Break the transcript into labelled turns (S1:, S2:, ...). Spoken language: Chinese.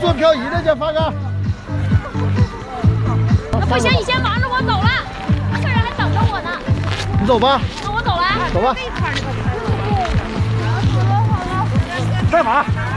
S1: 个漂移的去，发哥。
S2: 那不行，你先忙着，我走了，客人还等着我呢。
S1: 你走吧。
S2: 那我走了。
S1: 走吧。快马。